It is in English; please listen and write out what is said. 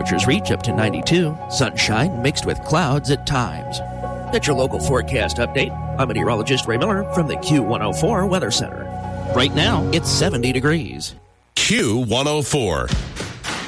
Temperatures reach up to 92, sunshine mixed with clouds at times. That's your local forecast update. I'm meteorologist Ray Miller from the Q104 Weather Center. Right now, it's 70 degrees. Q104.